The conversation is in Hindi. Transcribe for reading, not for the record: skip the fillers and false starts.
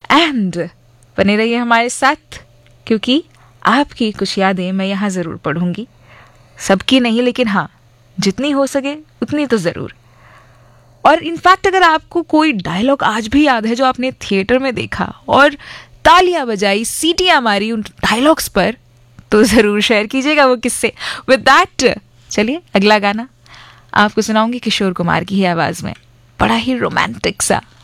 एंड बने रहिए हमारे साथ, क्योंकि आपकी कुछ यादें मैं यहाँ ज़रूर पढ़ूंगी. सबकी नहीं, लेकिन हाँ, जितनी हो सके उतनी तो ज़रूर. और इनफैक्ट अगर आपको कोई डायलॉग आज भी याद है जो आपने थिएटर में देखा और तालियां बजाई, सीटियां मारी उन डायलॉग्स पर, तो ज़रूर शेयर कीजिएगा वो किस्से. विद दैट चलिए अगला गाना आपको सुनाऊंगी किशोर कुमार की ही आवाज़ में, बड़ा ही रोमांटिक सा.